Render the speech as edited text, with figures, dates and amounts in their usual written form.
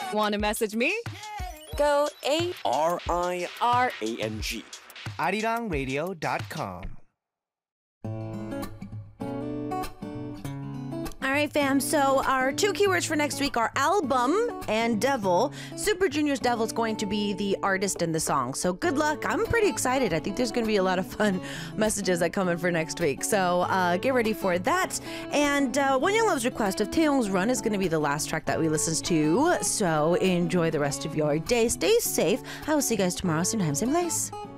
Want to message me? Go RIRANG. arirangradio.com. All right, fam. So our two keywords for next week are album and devil. Super Junior's Devil is going to be the artist in the song. So good luck. I'm pretty excited. I think there's going to be a lot of fun messages that come in for next week. So get ready for that. And One Young Love's request of Taeyong's Run is going to be the last track that we listen to. So enjoy the rest of your day. Stay safe. I will see you guys tomorrow, same time, same place.